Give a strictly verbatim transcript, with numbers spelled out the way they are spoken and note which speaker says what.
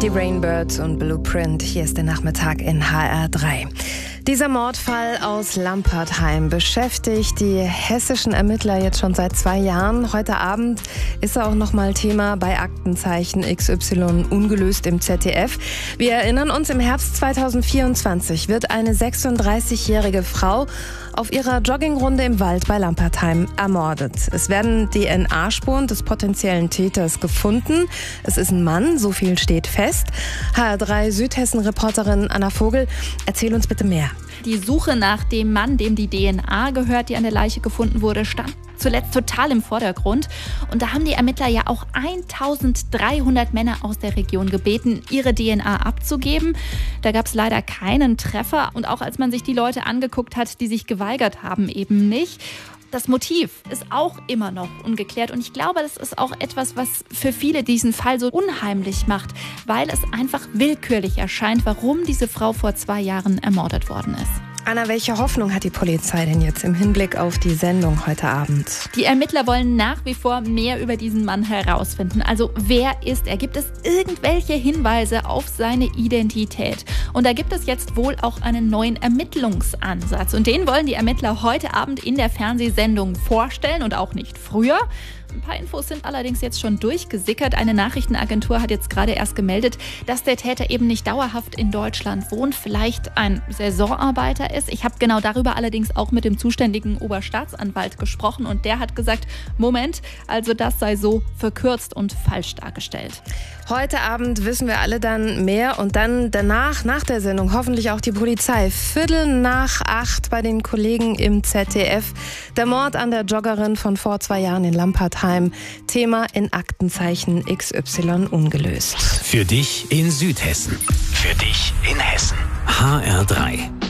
Speaker 1: Die Rainbirds und Blueprint, hier ist der Nachmittag in H R drei. Dieser Mordfall aus Lampertheim beschäftigt die hessischen Ermittler jetzt schon seit zwei Jahren. Heute Abend ist er auch nochmal Thema bei Aktenzeichen X Y ungelöst im Z D F. Wir erinnern uns, im Herbst zweitausendvierundzwanzig wird eine sechsunddreißigjährige Frau auf ihrer Joggingrunde im Wald bei Lampertheim ermordet. Es werden D N A-Spuren des potenziellen Täters gefunden. Es ist ein Mann, so viel steht fest. H R drei Südhessen-Reporterin Anna Vogel, erzähl uns bitte mehr.
Speaker 2: Die Suche nach dem Mann, dem die D N A gehört, die an der Leiche gefunden wurde, stand zuletzt total im Vordergrund. Und da haben die Ermittler ja auch eintausenddreihundert Männer aus der Region gebeten, ihre D N A abzugeben. Da gab es leider keinen Treffer. Und auch als man sich die Leute angeguckt hat, die sich geweigert haben, eben nicht. Das Motiv ist auch immer noch ungeklärt. Und ich glaube, das ist auch etwas, was für viele diesen Fall so unheimlich macht, weil es einfach willkürlich erscheint, warum diese Frau vor zwei Jahren ermordet worden ist.
Speaker 1: Anna, welche Hoffnung hat die Polizei denn jetzt im Hinblick auf die Sendung heute Abend?
Speaker 2: Die Ermittler wollen nach wie vor mehr über diesen Mann herausfinden. Also wer ist er? Gibt es irgendwelche Hinweise auf seine Identität? Und da gibt es jetzt wohl auch einen neuen Ermittlungsansatz. Und den wollen die Ermittler heute Abend in der Fernsehsendung vorstellen und auch nicht früher. Ein paar Infos sind allerdings jetzt schon durchgesickert. Eine Nachrichtenagentur hat jetzt gerade erst gemeldet, dass der Täter eben nicht dauerhaft in Deutschland wohnt, vielleicht ein Saisonarbeiter ist. Ich habe genau darüber allerdings auch mit dem zuständigen Oberstaatsanwalt gesprochen und der hat gesagt, Moment, also das sei so verkürzt und falsch dargestellt.
Speaker 1: Heute Abend wissen wir alle dann mehr und dann danach, nach der Sendung, hoffentlich auch die Polizei. Viertel nach acht bei den Kollegen im Z D F. Der Mord an der Joggerin von vor zwei Jahren in Lampertheim. Thema in Aktenzeichen X Y ungelöst.
Speaker 3: Für dich in Südhessen. Für dich in Hessen. H R drei.